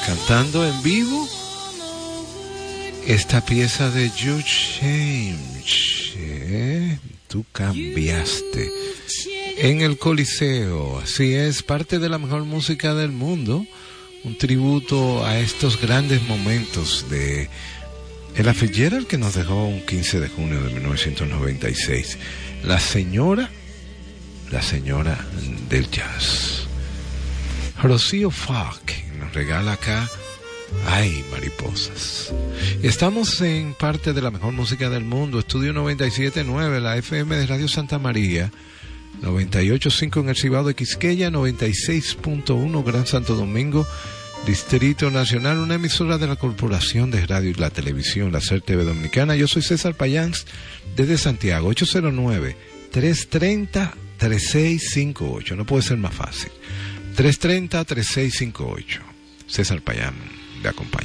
cantando en vivo esta pieza de You Change, tú cambiaste, en el Coliseo. Así es, parte de la mejor música del mundo, un tributo a estos grandes momentos de Ella Fitzgerald, que nos dejó un 15 de junio de 1996, la señora del jazz. Rocío Falk nos regala acá Ay, mariposas. Y estamos en parte de la mejor música del mundo, Estudio 97.9, la FM de Radio Santa María, 98.5 en el Cibao de Quisqueya, 96.1 Gran Santo Domingo, Distrito Nacional, una emisora de la Corporación de Radio y la Televisión, la SER TV Dominicana. Yo soy César Payans, desde Santiago, 809-330-3658, no puede ser más fácil, 330-3658, César Payán le acompaña.